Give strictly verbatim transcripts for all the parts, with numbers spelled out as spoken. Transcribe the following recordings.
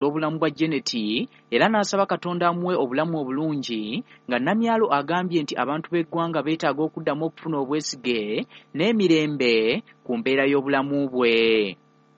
obulamu bwa Janet era n'asaba Katonda amuwe obulamu obulungi nga Namyalo agambye nti abantu b'eggwanga beetaaga okuddamu okufuna obwesige n'emirembe ku mbeera y'obulamu bwe.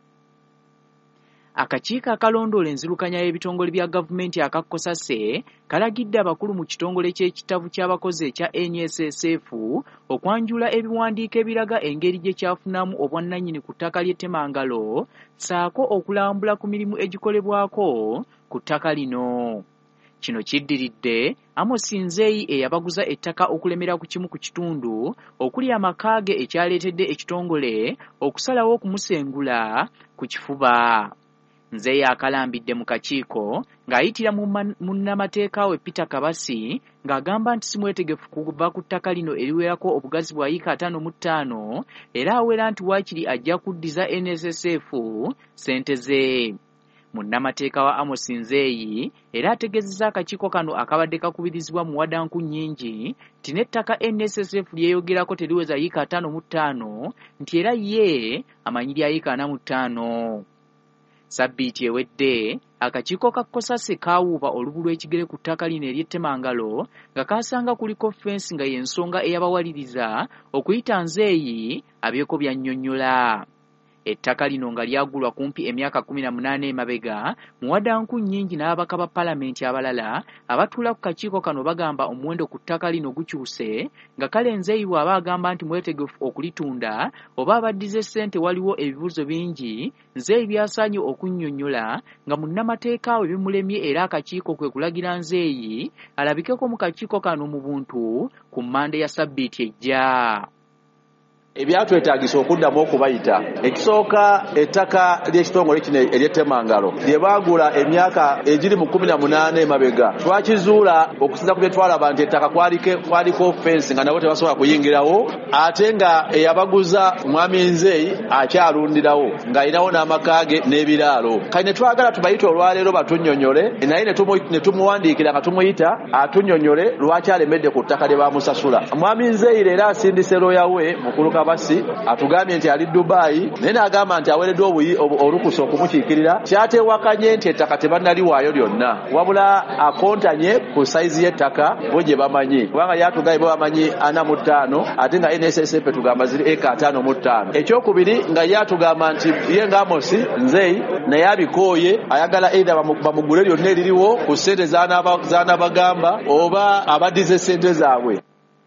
Akakiiko akalondoola enzirukanya y'ebitongole bya gavumenti aka Kosase kalagidde abakulu mu kitongole ky'ekitabu ky'abakozi ekya N S S F okwanjula ebiwandiiko ebiraga engeri gye kyafunamu obwannannyini ku ttaka ly'e Temangalo ssaako okulambula ku mirimu egikolebwako ku ttaka lino. Kino kiddiridde Amos Nzeyi eyabaguza ettaka okulemera ku kimu ku kitundu okuli amaka ge ekyaleetedde ekitongole okusalawo okumusengula ku kifuba. Nzeyi akalambidde mu kakiiko ng'ayitira mu munnamateeka we Peter Kabasi ng'agamba nti si mwetegefu kuva ku ttaka lino eriwerako obugazi bwa yiika ataano mu ttaano era awera nti waakiri ajja kuddiza N S S F ssente ze. Munnamateeka wa Amos Nzeyi era ategeezezza akakiiko kano akabadde kakubirizibwa mu wadanku nnyingi nti n'ettaka N S S F lyeyogerako teriweza yiika ataano mu ttaano nti era ye amanyi lya yiika ana mu ttaano. Sabbiiti ewedde akakiiko ka Kosase kaawuuba olubu lw'ekigere ku ttaka lino ery'e Temangalo nga kaasanga kuliko ffensi nga y'ensonga eyabawaliriza okuyita Nzeyi abyeko byannyonnyola. Ettaka lino nga lyagulwa kumpi emyaka kumi na munaana emabega mu wadanku nnyingi n'ababaka ba palamenti abalala abatuula ku kakiiko kano bagamba omuwendo ku ttaka lino gukyuse nga kale Nzeyi bw'aba agamba nti mwetegefu okulitunda oba abaddize ssente waliwo ebibuuzo bingi Nzeyi byasaanye okunnyonnyola nga munnamateeka we bimulemye era akakiiko kwe kulagira Nzeyi alabikeko mu kakiiko kano mu buntu ku Mmande ya sabbiiti ejja. Ebyatwetaagisa okuddamu okubayita ekisooka ettaka ly'ekitongole kino ery'e Temangalo lye baagula emyaka egiri mu kumi na munaana emabega twakizuula okusinza ku bye twalaba nti ettaka kwaliko ffensi nga nabo tebasobola kuyingirawo ate nga eyabaguza mwami Nzeyi akyalundirawo ng'alinawo n'amaka ge n'ebiraalo. Kale ne twagala tubayite olwaleero batunnyonnyole naye ne tumuwandiikira nga tumuyita atunnyonnyole lwaki alemedde ku ttaka lye baamusasula. Mwami Nzeyi leero asindise looya we mukulu Kabasi atugambye nti ali Dubai naye n'agamba nti aweereddwa olukusa okumukiikirira kyatewakanye nti ettaka tebannaliwaayo lyonna wabula akontanye ku sayizi y'ettaka bo gye bamanyi kubanga yatugambye bo bamanyi ana mu ttaano ate nga N S S F tugamba ziri eka ataano mu ttaano. Ekyokubiri nga yatugamba nti ye nga Amos Nzeyi naye abikooye ayagala either bamugule lyonna eririwo ku ssente z'anabagamba oba abaddize ssente zaabwe.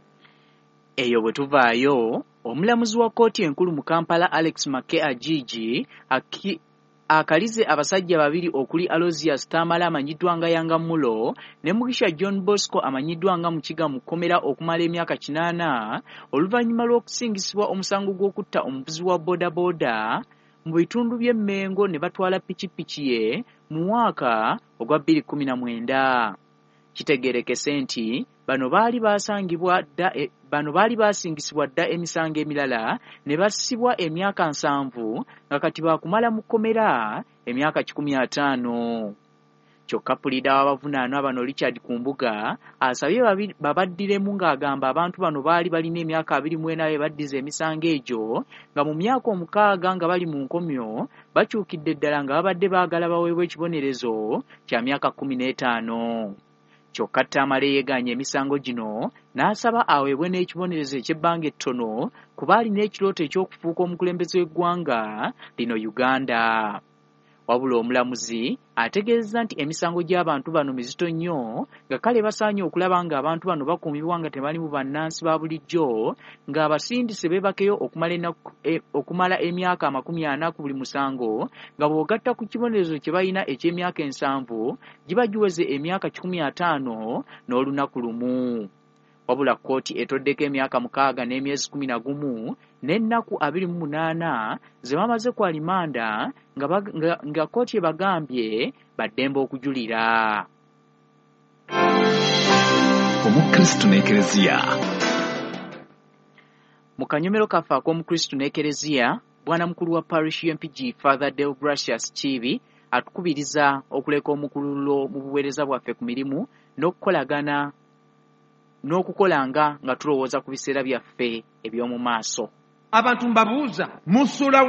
Eyo bwe tuvaayo omulamuzi wa kkooti enkulu mu Kampala Alex Make Ajiji akalize abasajja babiri okuli Aloysius Tamala amanyiddwa nga Yangamulo ne Mugisha John Bosco amanyiddwa nga Mukiga mu kkomera okumala emyaka kinaana oluvannyuma lw'okusingisibwa omusango gw'okutta omuvuzi wa bodaboda mu bitundu by'e Mengo ne batwala pikipiki ye mu mwaka ogwa bbiri kumi na mwenda. Kitegeerekese nti bano baali basangibwa dda e, bano baali basingisibwa dda emisango emirala ne bassibwa emyaka nsanvu nga kati baakumala mu kkomera emyaka kikumi ataano. Kyokka pulida w'abavunaanwa bano Richard Kumbuga asabye babaddiremu ng'agamba abantu bano baali balina emyaka abiri mu ena baddiza emisango egyo nga mu myaka omukaaga nga bali mu nkomyo bakyukidde ddala nga babadde baagala baweebwa ekibonerezo kya myaka kkumi n'etaano. Kyokka Tamale yeeganye emisango gino n'asaba aweebwe n'ekibonerezo eky'ebbanga ettono kuba alina ekirooto eky'okufuuka omukulembeze w'eggwanga lino Uganda. Wabula omulamuzi ategeezezza nti emisango gy'abantu bano mizito nnyo nga kale basaanye okulaba ng'abantu bano bakuumibwa nga tebali mu bannansi ba bulijjo ng'abasindise beebakeyo okumala, e, okumala emyaka amakumi ana ku buli musango nga bw'ogatta ku kibonerezo kye balina eky'emyaka ensanvu giba giweze emyaka kikumi ataano n'olunaku lumu. Wabula kkooti etoddeko emyaka mukaaga n'emyezi kumi na gumu n'ennaku abiri mu munaana ze bamaze ku alimanda nga, nga, nga kkooti ebagambye baddembe okujulira. Omukristu n'Ekereziya. Mu kanyomero kaffe ak'omukristu n'Ekereziya, bwana mukulu wa parish y'M P G Father Deogracius Chibi atukubiriza okuleka omukululo mu buweereza bwaffe ku mirimu n'okukolagana n'okukolanga nga tulowooza ku biseera byaffe eby'omu maaso. Abantu mbabuuza musulawa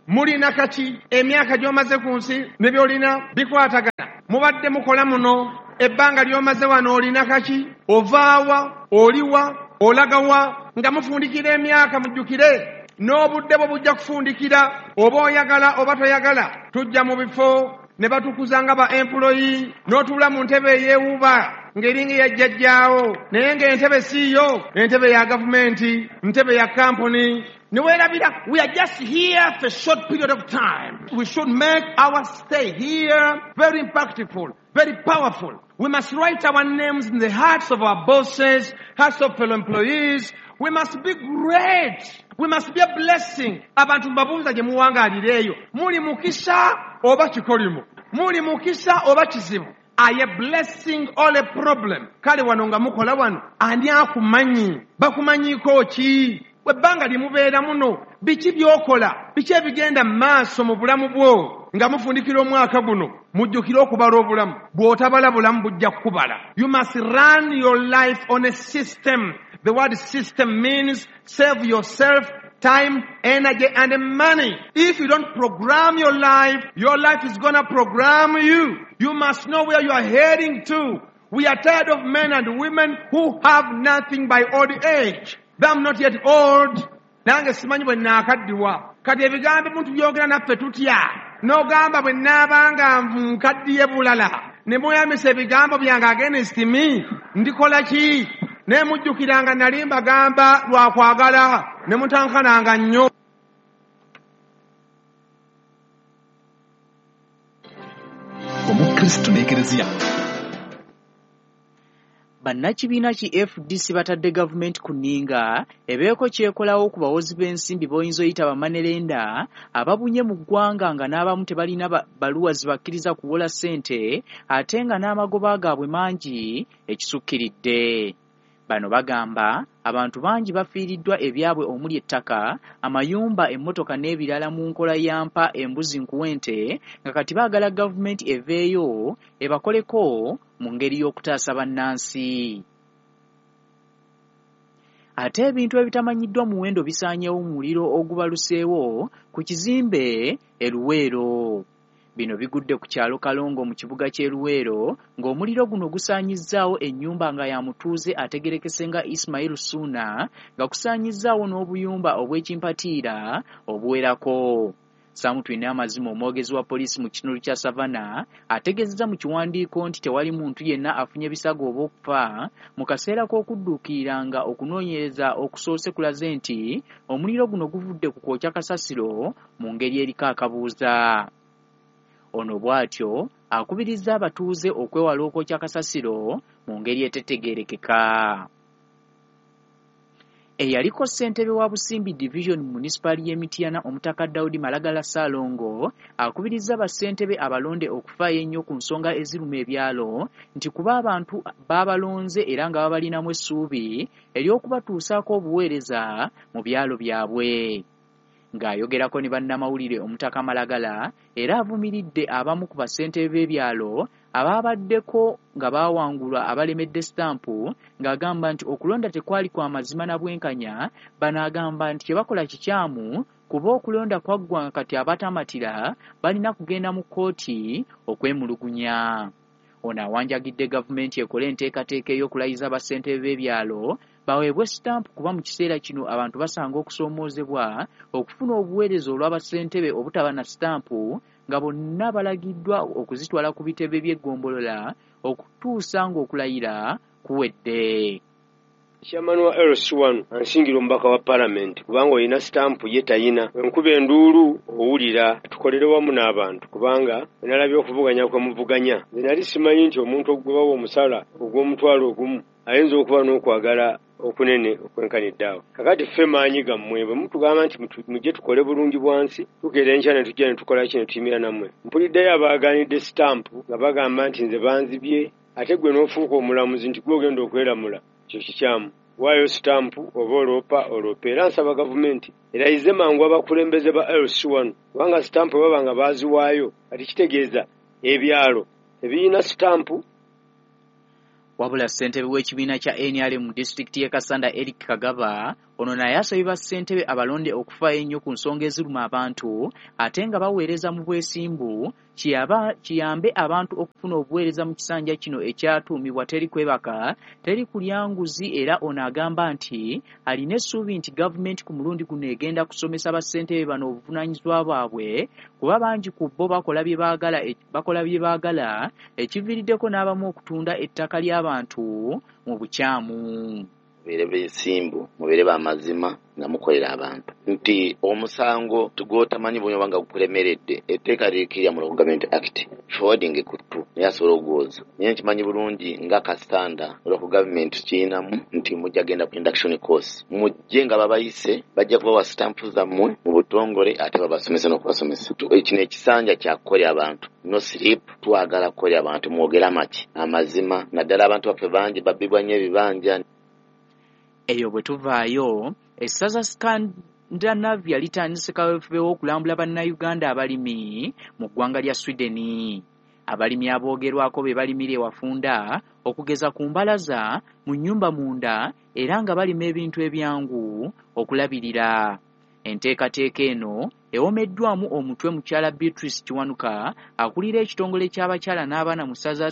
mulina kaki emyaka gy'omaze ku nsi ne by'olina bikwatagana mubadde mukola muno ebbanga ly'omaze wano olina kaki ovaawa oliwa olagawa nga mufundikira emyaka mujjukire n'obudde bwo bujja kufundikira oba oyagala oba toyagala tujja mu bifo ne batukuza nga ba employee n'otuula mu ntebe eyeewuuba ng'eringa yajjajjaawo naye ng'entebe siiyo entebe ya gavumenti ntebe ya kampuni niweerabira we are just here for a short period of time. We should make our stay here very impactful, very powerful. We must write our names in the hearts of our bosses, hearts of fellow employees. We must be great. We must be a blessing. Abantu mbabuuza gye muwangaalireeyo muli mukisa oba kikolimu muli mukisa oba kizibu. Are you blessing all a problem? Kale wano nga mukola wano ani akumanyi bakumanyiiko ki webbanga limubeera muno biki byokola biki ebigenda maaso mu bulamu bwo nga mufundikira omwaka guno mujjukire okubala obulamu bw'otabala bulamu bujja kukubala. You must run your life on a system. The word system means save yourself time, energy, and money. If you don't program your life, your life is going to program you. You must know where you are heading to. We are tired of men and women who have nothing by old age. They are not yet old. Nange simanyi bwe naakaddiwa. Kati ebigambo muntu byogera naffe tutya. N'ogamba bwe nnaabanga nkaddiye bulala. Ne mweyambisa ebigambo byange against me. Ndikola ki? Ne mujjukiranga nali mbagamba lwa kwagala ne mutankananga nnyo. Omukristo n'Eklezia. Bannakibiina ki F D C batadde gavumenti ku nninga ebeeko kyekolawo ku bawozi b'ensimbi b'oyinza oyita bamanerenda ababunye mu ggwanga nga n'abamu tebalina baluwa zibakkiriza kuwola ssente ate nga n'amagoba gaabwe mangi ekisukkiridde. Bano bagamba abantu bangi bafiiriddwa ebyabwe omuli ettaka, amayumba, emmotoka n'ebirala mu nkola ya mpa embuzi nkuwente nga kati baagala gavumenti eveeyo ebakoleko mu ngeri y'okutaasa bannansi. Ate ebintu ebitamanyiddwa muwendo bisaanyewo mu muliro ogubaluseewo ku kizimbe e Luweero. Bino bigudde ku kyalo Kalongo mu kibuga ky'e Luweero ng'omuliro guno gusaanyizzaawo ennyumba nga ya mutuuze ategerekese nga Ismail Suna nga kusaanyizzaawo n'obuyumba obw'ekimpatiira obuwerako. Samutwine amazima omwogezi wa poliisi mu kitundu kya Savannah ategeezezza mu kiwandiiko nti tewali muntu yenna afunye bisago oba okufa mu kaseera k'okudduukiriranga okunoonyereza okusoose kulaze nti omuliro guno guvudde ku kwokya kasasiro mu ngeri eriko akabuuza. Ono bw'atyo akubirizza abatuuze okwewala okwokya kasasiro mu ngeri etetegeerekeka. Eyaliko ssentebe wa Busimbi Division Municipal y'e Mityana Omutaka Daudi Malagala Saalongo akubirizza bassentebe abalonde okufaayo ennyo ku nsonga eziruma ebyalo nti kuba abantu baabalonze era nga babalinamu essuubi ery'okubatuusaako obuweereza mu byalo byabwe. Ng'ayogerako ne bannamawulire Omutaka Malagala era avumiridde abamu ku bassentebe b'ebyalo abaabaddeko nga baawangulwa abalemedde sitampu ng'agamba nti okulonda tekwali kwa mazima na bwenkanya, banaagamba nti tebakola kikyamu kuba okulonda kwaggwa kati abatamatira balina kugenda mu kkooti okwemulugunya. Ono awanjagidde gavumenti ekole enteekateeka ey'okulayiza bassentebe b'ebyalo baweebwe sitampu kuba mu kiseera kino abantu basanga okusoomoozebwa okufuna obuweereza olw'abassentebe obutaba na sitampu nga bonna balagiddwa okuzitwala ku bitebe by'eggombolola okutuusa ng'okulayira kuwedde. Chairman wa L C one ansingira omubaka wa parliament kubanga olina sitampu ye tayina. Enkuba enduulu owulira tukolere wamu n'abantu kubanga nalabye okuvuganya kwe muvuganya. Nze nali simanyi nti omuntu ogwebawo omusala ogw'omutwalo ogumu ayinza okuba n'okwagala okunene okwenkaniddeawo. Kakati ffe maanyi gammwe bwe mutugamba nti mujje tukole bulungi bwansi tukeera enkya ne tujja ne tukola kino tuyimirira nammwe. Mpuliddeyo abaaganidde sitampu nga bagamba nti nze banzibye ate gwe n'ofuuka omulamuzi nti gwe ogenda okweramula. Kyo kikyamu. Waayo sitampu oba oloopa oloopa. Era nsaba gavumenti erayize mangu abakulembeze ba L C one kubanga sitampu baba nga baaziwaayo kati kitegeeza ebyalo ebirina sitampu. Wabula ssentebe w'ekibiina kya N R M mu disitulikiti y'e Kasanda Eric Kagaba Ono naye asabye bassentebe abalonde okufaayo ennyo ku nsonga eziruma abantu ate nga baweereza mu bwesimbu kiyambe abantu okufuna obuweereza mu kisanja kino ekyatuumibwa teri kwebaka teri kulya nguzi. Era ono agamba nti alina essuubi nti gavumenti ku mulundi guno egenda kusomesa bassentebe bano obuvunaanyizibwa bwabwe kuba bangi ku bo bakola bye baagala bakola bye baagala ekiviiriddeko n'abamu okutunda ettaka ly'abantu mu bukyamu. Mubeere beesimbu, mubeere b'amazima nga mukolera abantu nti omusango tugwotamanyi bw'oba nga gukulemeredde etteeka lirikirya mu Government Act forwarding kuttu naye asobola ogwoza naye nkimanyi bulungi nga kasitanda olwa ku gavumenti kiyinamu nti mujja genda ku induction course mujje nga babayise bajja kubawa stampu zammwe mu butongole ate babasomesa n'okubasomesa. Kino ekisanja kya kukolera abantu no sleep twagala kukolera abantu mwogera maki amazima naddala abantu baffe bangi babbibwa nnyo ebibanja. Eyo bwe tuvaayo essaza Scandinavia litandise kaweefube w'okulambula bannayuganda abalimi mu ggwanga lya Sweden. Abalimi aboogerwako be balimira ewafunda okugeza ku mbalaza mu nnyumba munda era nga balima ebintu ebyangu okulabirira. Enteekateeka eno ewomeddwamu omutwe mukyala Beatrice Kiwanuka akulira ekitongole ky'abakyala n'abaana mu ssaza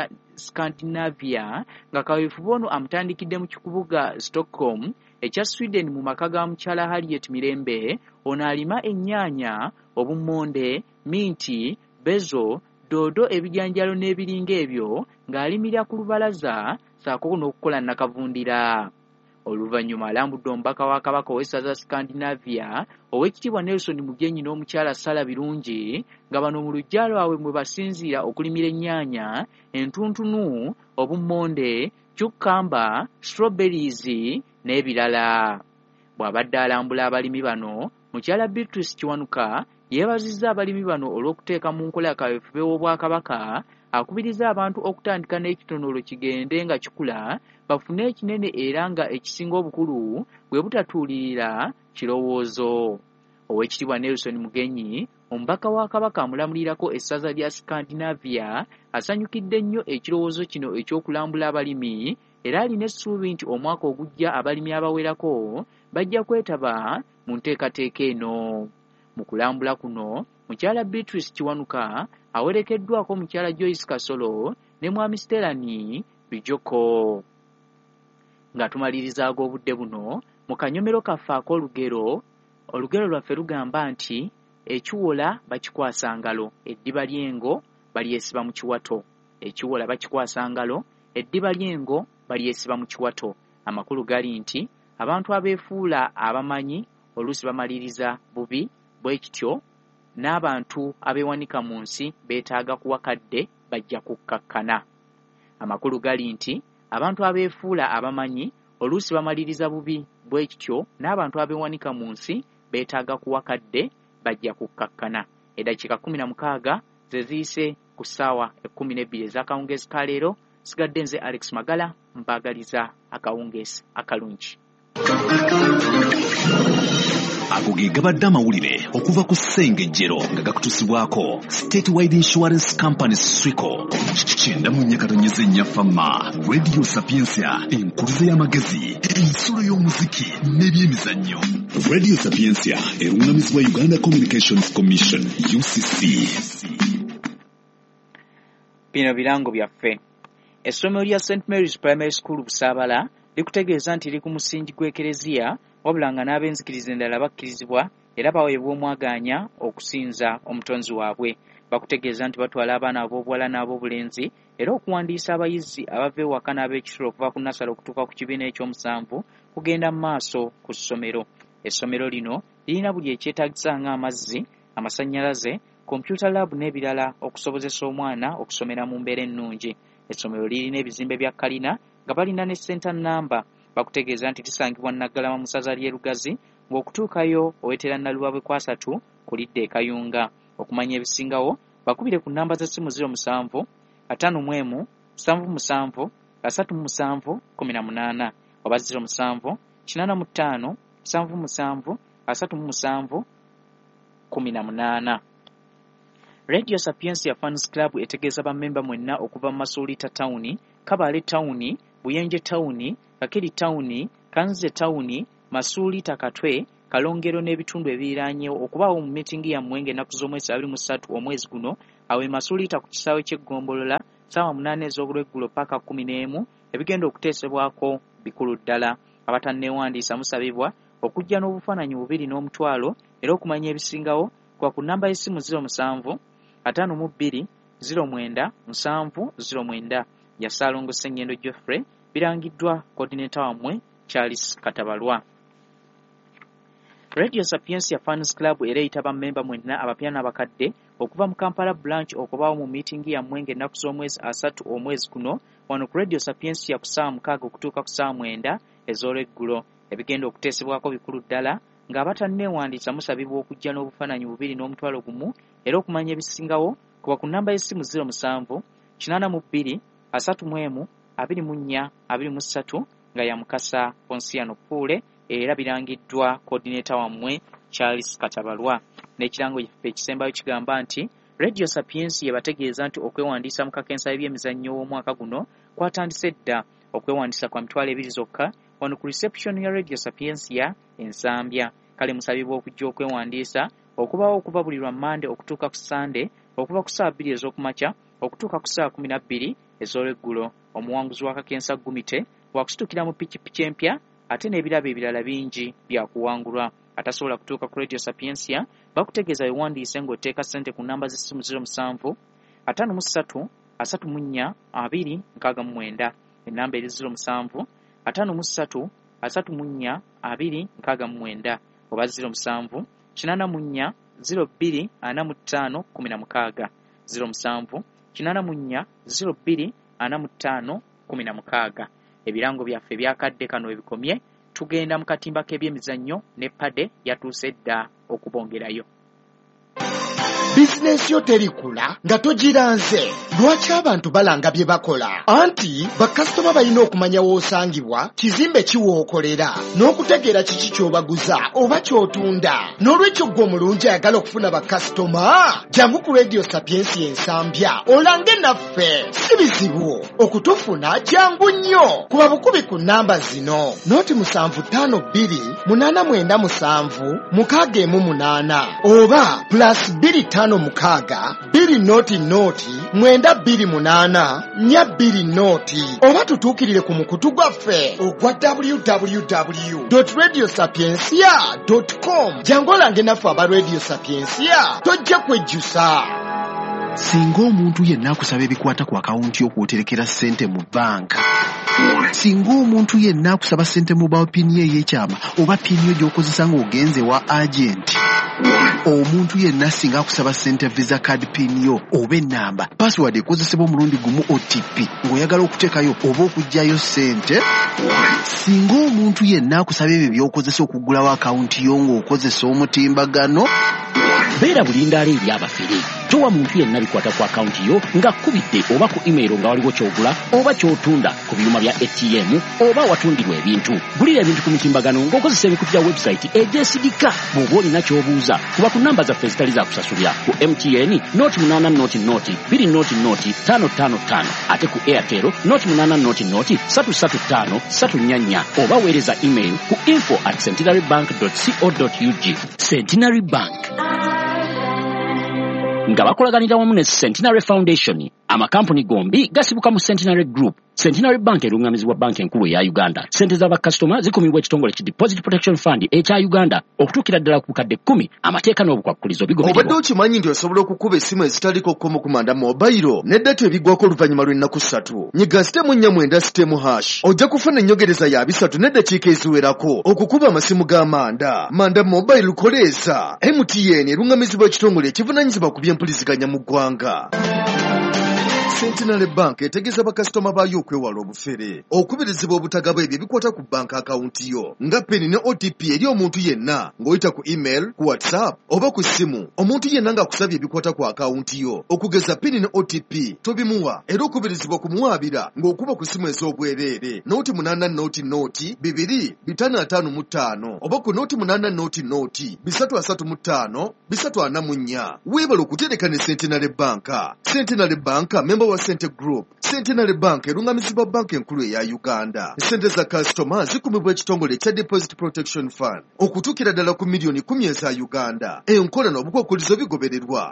Scandinavia nga kaweefube ono amutandikidde mu kibuga Stockholm ekya Sweden mu maka ga mukyala Harriet Mirembe. Ono alima ennyaanya, obummonde, minti, bezo, doodo, ebijanjalo n'ebiringa ebyo ng'alimira ku lubalaza ssaako n'okukola nakavundira. Oluvannyuma alambudde omubaka wa Kabaka ow'essaza Scandinavia Oweekitiibwa Nelson Mugenyi n'omukyala Sala Birungi nga bano mu luggya lwabwe mwe basinziira okulimira ennyaanya, entuntunu, obummonde, cucumber, strawberries n'ebirala. Bw'abadde alambula abalimi bano, mukyala Beatrice Kiwanuka yeebazizza abalimi bano olw'okuteeka mu nkola kaweefube w'Obwakabaka akubiriza abantu okutandika n'ekitonoolo kigende nga kikula bafune ekinene era nga ekisinga obukulu bwe butatuulirira kirowoozo. Oweekitiibwa Nelson Mugenyi omubaka wa Kabaka amulamulirako essaza lya Scandinavia asanyukidde nnyo ekirowoozo kino eky'okulambula abalimi era alina essuubi nti omwaka ogujja abalimi abawerako bajja kwetaba mu nteekateeka eno. Mu kulambula kuno mukyala Beatrice Kiwanuka awerekeddwako mukyala Joyce Kasolo ne mwami Sterani Bijoko. Nga tumaliriza ag'obudde buno mu kanyomero kaffe ak'olugero, olugero lwaffe lugamba nti ekiwola bakikwasa ngalo, eddiba ly'engo balyesiba mu kiwato. Ekiwola bakikwasa ngalo, eddiba ly'engo balyesiba mu kiwato. Amakulu gali nti abantu abeefuula abamanyi oluusi bamaliriza bubi bwe kityo n'abantu abeewanika mu nsi beetaaga kuwakadde bajja kukkakkana. Amakulu gali nti abantu abeefuula abamanyi oluusi bamaliriza bubi bwe kityo n'abantu abeewanika mu nsi beetaaga kuwakadde bajja kukkakkana. Eddakiika kkumi na mukaaga ze ziyise ku ssaawa ekkumi n'ebbiri ez'akawungeezi ka leero. Sigadde nze Alex Magala mbaagaliza akawungeezi akalungi. Ago ge gabadde amawulire okuva ku Ssengejjero nga gakutusibwako State Wide Insurance Company Swico kyenda mu nnyakatonyeze nnyafama Radio Sapiensia enkuluze y'amagezi ensolo y'omuziki n'ebyemizannyo. Radio Sapiensia erungamizibwa Uganda Communications Commission U C C. Bino birango byaffe. Essomero lya Saint Mary's Primary School Busaabala likutegeeza nti liri ku musingi gw'ekereziya wabula nga n'abenzikiriza endala bakkirizibwa era baweebwa omwagaanya okusinza omutonzi waabwe. Bakutegeeza nti batwala abaana ab'obuwala n'ab'obulenzi era okuwandiisa abayizi abava ewaka n'ab'ekisulo okuva ku nasale okutuuka ku kibiina eky'omusanvu kugenda mu maaso ku ssomero. Essomero lino lirina buli ekyetaagisa ng'amazzi, amasannyalaze, computer lab n'ebirala okusobozesa omwana okusomera mu mbeera ennungi. Essomero lirina ebizimbe bya kalina nga balina ne center number. Bakutegeeza nti lisangibwa Naggalama mu ssaza ly'e Lugazi ng'okutuukayo owetera Nnalubawe kwasatu kulidde e Kayunga. Okumanya ebisingawo bakubire ku nnamba z'essimu ziro musanvu ataano mu emu musanvu musanvu asatu mu musanvu kkumi na munaana oba ziro musanvu kinaana mu ttaano musanvu musanvu asatu mu musanvu kkumi na munaana. Radio Sapiensia Fans Club etegeeza bammemba mwenna okuva mu Masuulita Tawuni, Kabale Tawuni, Buyenje Tawuni, Kakiri Tawuni, Kanze Tawuni, Masuuli Takatwe Kalongero n'ebitundu ebiriraanyeewo okubaawo mu miitingi yammwe ng'ennaku z'omwezi abiri mu ssatu omwezi guno awo Masuulita ku kisaawe ky'eggombolola ssaawa munaana ez'olweggulo paka kkumi n'emu ebigenda okuteesebwako bikulu ddala. Abatanneewandiisa musabibwa okujja n'obufaananyi bubiri n'omutwalo era okumanya ebisingawo kuba ku nnamba y'essimu ziro musanvu ataano mu bbiri ziro mwenda musanvu ziro mwenda ya Ssaalongo Ssennyendo Geoffrey birangiddwa coordinator wammwe Charles Katabalwa. Radio Sapiensia Fans Club era eyita bammemba mwenna abapya n'abakadde okuva mu Kampala branch okubaawo mu miitingi yammwe ng'ennaku z'omwezi asatu omwezi guno wano ku Radio Sapiensia ku ssaawa mukaaga okutuuka ku ssaawa mwenda ez'olweggulo ebigenda okuteesebwako bikulu ddala ng'abatanneewandiisa musabibwa okujja n'obufaananyi bubiri n'omutwalo gumu era okumanya ebisingawo kuba ku nnamba y'essimu ziro musanvu kinaana mu bbiri asatu mu emu abiri mu nnya abiri mu ssatu nga ya Mukasa Ponsiano Pule era birangiddwa coordinator wammwe Charles Katabalwa. N'ekirango ekisembayo kigamba nti Radio Sapiensia yabategeeza nti okwewandiisa mu kakensa by'emizannyo w'omwaka guno kwatandise dda okwewandiisa kwa mitwalo ebiri zokka wano ku reception ya Radio Sapiensia ensambya. Kale musabibwa okujja okwewandiisa okubaawo okuva buli lwa Mande okutuuka ku Sande okuva ku ssaawa bbiri ez'okumakya okutuuka ku ssaawa kkumi na bbiri ez'olweggulo. Omuwanguzi w'akakensa Gumite wakusitukira mu pikipiki empya ate n'ebirabo ebirala bingi bya kuwangulwa. Atasobola kutuuka ku Radio Sapiensia bakutegeeza wewandiise ng'oteeka ssente ku nnamba z'essimu ziro musanvu ataano mu ssatu asatu mu nnya abiri nkaaga mu mwenda ennamba eri ziro musanvu ataano mu ssatu asatu mu nnya abiri nkaaga mu mwenda oba ziro musanvu kinaana mu nnya ziro bbiri ana mu ttaano kkumi na mukaaga ziro musanvu kinaana mu nnya ziro bbiri ana mu ttaano kkumi na mukaaga. Ebirango byaffe byakadde kano ebikomye tugenda mu katimba k'ebyemizannyo ne Pade yatuuse dda okubongerayo. Bizinesi yo terikula nga togiranze. Lwaki abantu balanga bye bakola? Anti bakasitoma balina okumanya w'osangibwa, kizimbe kiwookolera, n'okutegeera kiki ky'obaguza oba ky'otunda. N'olwekyo ggwe omulungi ayagala okufuna bakasitoma, jangu ku Radio Sapiensia ensambya olange naffe. Si bizibu okutufuna, jangu nnyo. Kuba bukubi ku nnamba zino: noti musanvu ttaano bbiri munaana mwenda musanvu mukaaga emu munaana oba plus bbiri ttaano mukaaga bbiri noti noti mwenda bbiri munaana nnya bbiri noti oba tutuukirire ku mukutu gwaffe ogwa w w w dot radio sapiensia dot com. Jangu olange naffe aba Radio Sapiensia tojja kwejjusa. Singa omuntu yenna akusaba ebikwata ku akawunti y'okwoterekera ssente mu banka, singa omuntu yenna akusaba ssente mu bawo pini ey'ekyama oba pini yo gy'okozesa ng'ogenze wa agenti, omuntu yenna singa akusaba ssente visa card pin yo oba ennamba password ekozesebwa omulundi gumu O T P ng'oyagala okuteekayo oba okuggyayo ssente, singa omuntu yenna akusaba ebyo by'okozesa okuggulawo akawunti yo ng'okozesa omutimbagano, beera bulindaala eri abafere. Towa muntu yenna bikwata ku akawunti yo nga kkubidde oba ku email nga waliwo ky'ogula oba ky'otunda ku byuma bya A T M oba watundirwa ebintu. Gulira ebintu ku mutimbagano ng'okozesa ebikutu bya website egyesigika. Bw'oba olina ky'obuuza kuba ku nnamba zaffe ezitali za kusasulira ku M T N noti munaana noti noti bbiri noti noti ttaano ttaano ttaano ate ku Airtel noti munaana noti noti ssatu ssatu ttaano ssatu nnya nnya oba weereza email ku info at centenary bank dot co dot u g. Centenary Bank nga bakolaganira wamu ne Centenary Foundation, amakampuni gombi gasibuka mu Centenary Group. Centenary Bank erungamizibwa banki enkulu ya Uganda. Sente z'abakasitoma zikumibwa ekitongole ki Deposit Protection Fund ekya Uganda okutuukira ddala ku bukadde kkumi. Amateeka n'obukwakkulizo bigobererwa. Obadde okimanyi nti osobola okukuba essimu ezitaliko kkomo ku manda mobile n'eddata ebiggwako oluvannyuma lw'ennaku ssatu. Nyiga sitemu nnya mwenda sitemu hash ojja kufuna ennyongereza ya bisatu n'eddakiika eziwerako okukuba amasimu g'amanda. Manda mobile koleeza. M T N erungamizibwa ekitongole ekivunaanyizibwa ku by'empuliziganya mu ggwanga. Centenary Bank etegeeza bakasitoma baayo okwewala obufere, okubirizibwa obutagaba ebyo ebikwata ku banka akawunti yo nga peni ne O T P eri omuntu yenna ng'oyita ku email, ku WhatsApp oba ku ssimu. Omuntu yenna ng'akusabye ebikwata ku akawunti yo okugeza peni ne O T P tobimuwa, era okubirizibwa kumuwaabira ng'okuba ku ssimu ez'obwereere noti munaana noti noti bibiri bitaano ataano mu ttaano oba ku noti munaana noti noti bisatu asatu mu ttaano bisatu ana mu nnya. Weebala okutereka ne Centenary Bank. Centenary Bank member wa Cente Group. Centenary Bank erungamizibwa banka enkulu eya Uganda. Ssente za kasitoma zikumibwa ekitongole kya Deposit Protection Fund okutuukira ddala ku miliyoni kumi eza Uganda. Enkola n'obukwakkulizo bigobererwa.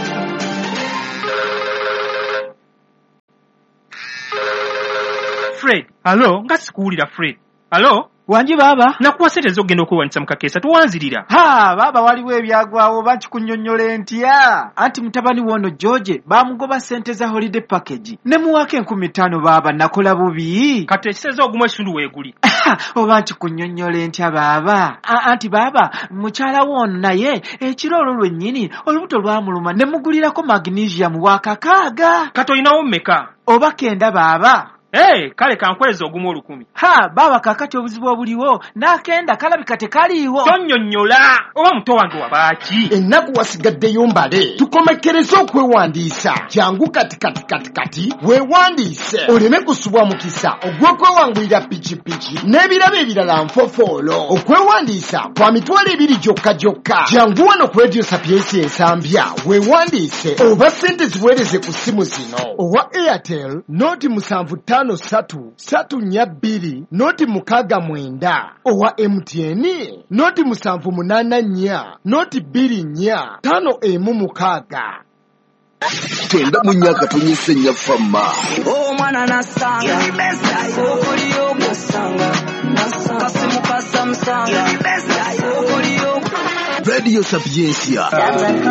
Fred, alo, nga sikuwulira Fred. Alo? Wanji baba? Nakuwa sente z'ogenda okwewanisa mu kakeesa tuwanzirira. Ha, baba waliwo ebyagwawo bakikunnyonnyola ntya. Anti mutabani wono George bamugoba sente za holiday package. Ne muwaka enkumi ttaano baba nakola bubi. Kati ekiseze ogumu ekitundu weeguli. Oba nkikunnyonnyola ntya baba. Anti baba mukyala wono naye ekiro olwo lwennyini olubuto lwamuluma ne mugulirako magnesium wa kakaaga. Kati olinawo mmeka? Oba kenda baba. Hey, kale kankweza ogumu olukumi. Ha, baba kakati obuzibu obuliwo nakenda kalabika tekaliiwo. Tonnyonnyola oba muto wange wabaaki. Ennaku wasigaddeyo mbale tukomekereze okwewandiisa. Jangu kati kati kati kati weewandiise oleme kusubwa mukisa ogw'okwewangulira pikipiki n'ebirabo ebirala nfofoolo. Okwewandiisa kwa mitwalo ebiri gyokka gyokka. Jangu wano ku Radio Sapiensi ensambya weewandiise oba ssente ziweereze ku simu zino. Owa Airtel noti musanvu ttaano satu satu nnya bbiri noti mukaaga mwenda. Owa M T N noti musanvu munaana nnya noti bbiri nnya ttaano emu mukaaga. Twenda mu nnyaka tonyese nnya famma. Omwana nasanga okuliyo nasanga kasimu kasa musanga okuliyo Radio Sapiensia.